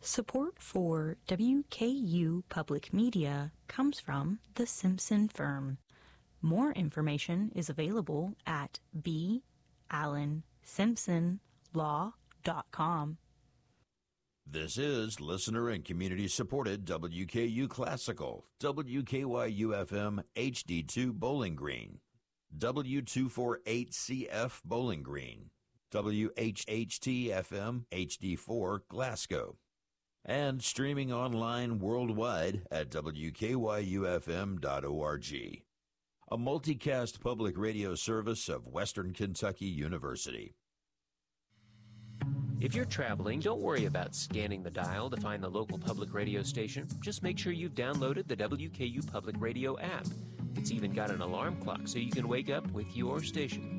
Support for WKU Public Media comes from the Simpson Firm. More information is available at ballensimpsonlaw.com. This is listener and community-supported WKU Classical, WKYU-FM HD2 Bowling Green, W248CF Bowling Green, WHHT-FM HD4 Glasgow, and streaming online worldwide at WKYUFM.org, a multicast public radio service of Western Kentucky University. If you're traveling, don't worry about scanning the dial to find the local public radio station. Just make sure you've downloaded the WKU Public Radio app. It's even got an alarm clock so you can wake up with your station.